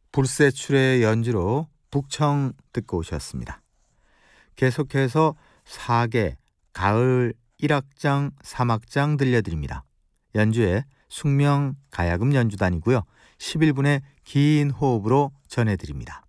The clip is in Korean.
불세출의 연주로 북청 듣고 오셨습니다. 계속해서 4개 가을 1악장 3악장 들려드립니다. 연주에 숙명 가야금 연주단이고요. 11분의 긴 호흡으로 전해드립니다.